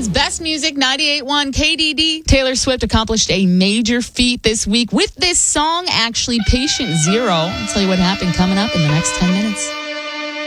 It's Best Music 98.1 KDD. Taylor Swift accomplished a major feat this week with this song, actually, Patient Zero. I'll tell you what happened coming up in the next 10 minutes.